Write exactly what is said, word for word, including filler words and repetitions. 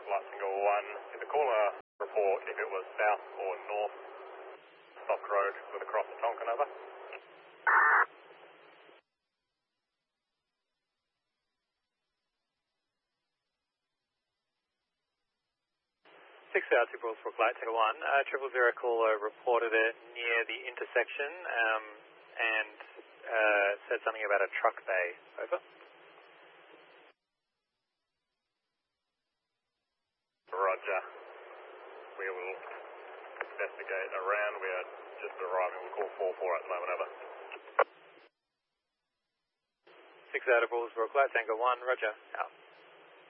Flight Single one, did the caller report if it was south or north Stock Road with a cross at Tonkin, over? Six hours, Brooks for Flight Single one. Uh, triple zero caller reported it near the intersection um, and uh, said something about a truck bay. Over. Roger. We will investigate around. We are just arriving. We'll call four four at the moment, over. Six out of Brooks for Flight Single one. Roger. Out.